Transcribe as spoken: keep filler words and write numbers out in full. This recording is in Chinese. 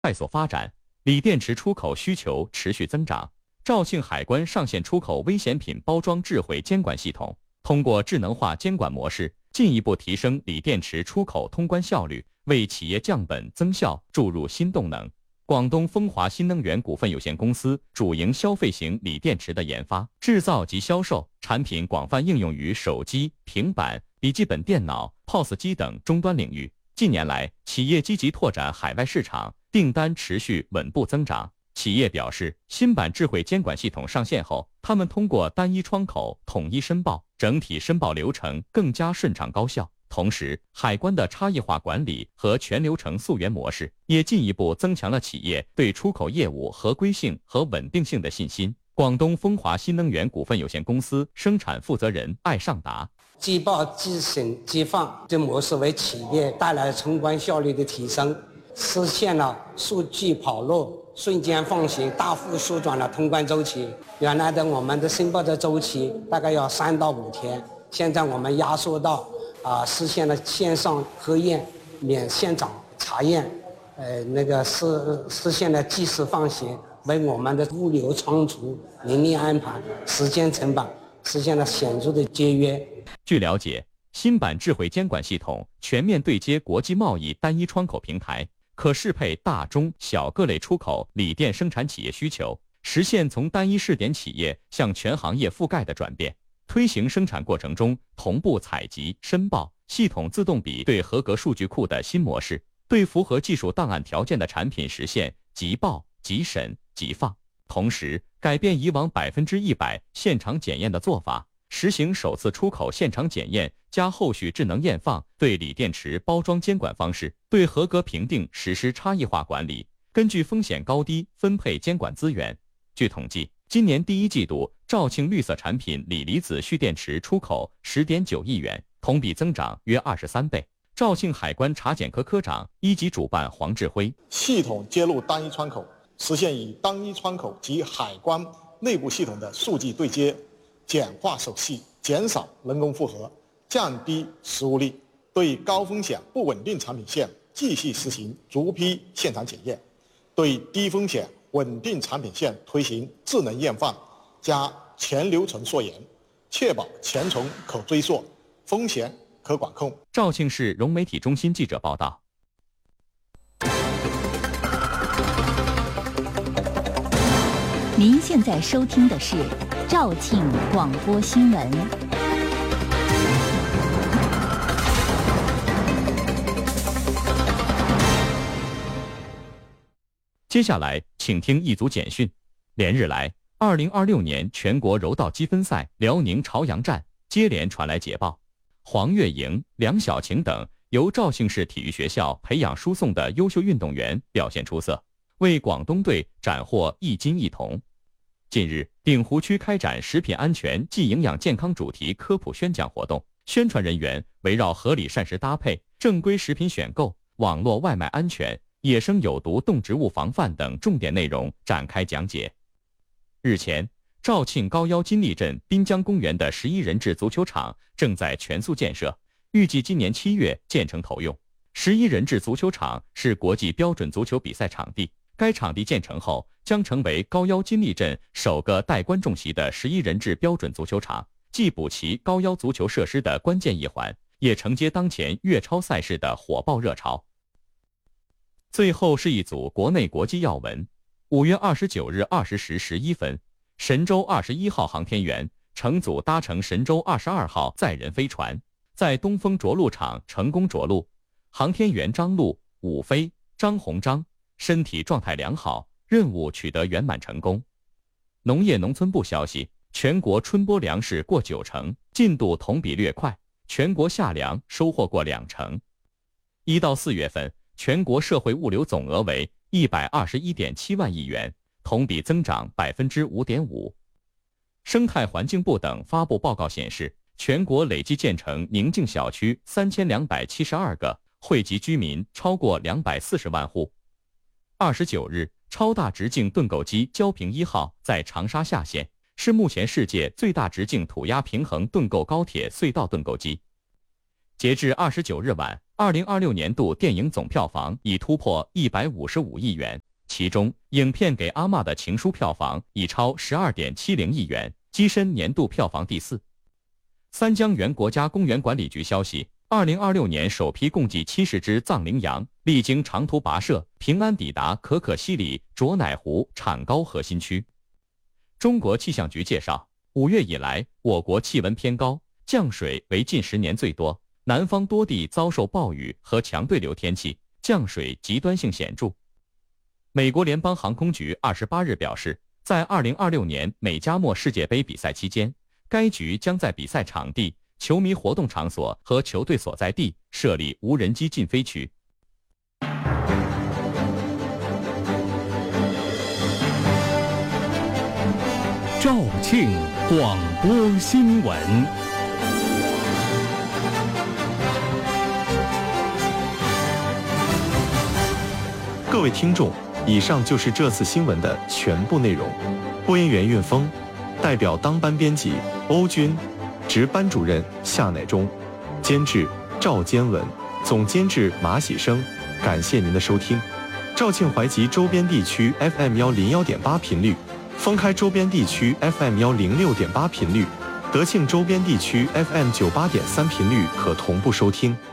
快速发展，锂电池出口需求持续增长。肇庆海关上线出口危险品包装智慧监管系统，通过智能化监管模式，进一步提升锂电池出口通关效率，为企业降本增效注入新动能。广东风华新能源股份有限公司主营消费型锂电池的研发、制造及销售，产品广泛应用于手机、平板、笔记本电脑、P O S 机等终端领域。近年来，企业积极拓展海外市场，订单持续稳步增长。企业表示，新版智慧监管系统上线后，他们通过单一窗口统一申报，整体申报流程更加顺畅高效。同时，海关的差异化管理和全流程溯源模式也进一步增强了企业对出口业务合规性和稳定性的信心。广东风华新能源股份有限公司生产负责人艾尚达： 即报即审即放这模式为企业带来冲关效率的提升，实现了数据跑路、瞬间放行，大幅缩短了通关周期。原来的我们的申报的周期大概要三到五天，现在我们压缩到啊，实现了线上核验、免现场查验，呃，那个是实现了即时放行，为我们的物流仓储、人力安排、时间成本实现了显著的节约。 据了解，新版智慧监管系统全面对接国际贸易单一窗口平台，可适配大中小各类出口锂电生产企业需求，实现从单一试点企业向全行业覆盖的转变。推行生产过程中同步采集、申报、系统自动比对合格数据库的新模式，对符合技术档案条件的产品实现即报、即审、即放。同时，改变以往百分之一百现场检验的做法，实行首次出口现场检验加后续智能验放，对锂电池包装监管方式，对合格评定实施差异化管理，根据风险高低分配监管资源。据统计，今年第一季度，肇庆绿色产品锂离子蓄电池出口 十点九亿元，同比增长约二十三倍。肇庆海关查检科科长、一级主办黄志辉： 系统接入单一窗口，实现与单一窗口及海关内部系统的数据对接，简化手续，减少人工负荷，降低失误率。对高风险不稳定产品线继续实行逐批现场检验，对低风险稳定产品线推行智能验放加全流程溯源，确保前程可追溯，风险可管控。 肇庆市融媒体中心记者报道。 您现在收听的是肇庆广播新闻。 接下来，请听一组简讯。连日来，二零二六年全国柔道积分赛辽宁朝阳站接连传来捷报，黄月莹、梁晓晴等由肇庆市体育学校培养输送的优秀运动员表现出色，为广东队斩获一金一铜。近日，鼎湖区开展食品安全暨营养健康主题科普宣讲活动，宣传人员围绕合理膳食搭配、正规食品选购、网络外卖安全、野生有毒动植物防范等重点内容展开讲解。日前，肇庆高腰金利镇滨江公园的十一人制足球场正在全速建设，预计今年七月建成投用。十一人制足球场是国际标准足球比赛场地，该场地建成后将成为高腰金利镇首个带观众席的十一人制标准足球场，既补齐高腰足球设施的关键一环，也承接当前粤超赛事的火爆热潮。最后是一组国内国际要闻。五月二十九日二十时十一分，神舟二十一号航天员乘组搭乘神舟二十二号载人飞船，在东风着陆场成功着陆。航天员张陆、武飞、张鸿章身体状态良好，任务取得圆满成功。农业农村部消息，全国春播粮食过九成，进度同比略快，全国夏粮收获过两成。一到四月份，全国社会物流总额为一百二十一点七万亿元，同比增长百分之五点五。生态环境部等发布报告显示，全国累计建成宁静小区三千两百七十二个，惠及居民超过两百四十万户。二十九日，超大直径盾构机焦平一号在长沙下线，是目前世界最大直径土压平衡盾构高铁隧道盾构机。截至二十九日晚二零二六年度电影总票房已突破一百五十五亿元，其中影片《给阿嬷的情书》票房已超十二点七零亿元，跻身年度票房第四。三江源国家公园管理局消息，二零二六年首批共计七十只藏羚羊历经长途跋涉，平安抵达可可西里卓乃湖产高核心区。中国气象局介绍，五月以来，我国气温偏高，降水为近十年最多，南方多地遭受暴雨和强对流天气，降水极端性显著。美国联邦航空局二十八日表示，在二零二六年美加墨世界杯比赛期间，该局将在比赛场地、球迷活动场所和球队所在地设立无人机禁飞区。 肇庆广播新闻。 各位听众，以上就是这次新闻的全部内容。播音员运峰，代表当班编辑欧军，值班主任夏乃忠，监制赵坚文，总监制马喜生。感谢您的收听。肇庆怀集周边地区 F M 幺零幺点八频率，封开周边地区 F M 幺零六点八频率，德庆周边地区 F M 九八点三频率可同步收听。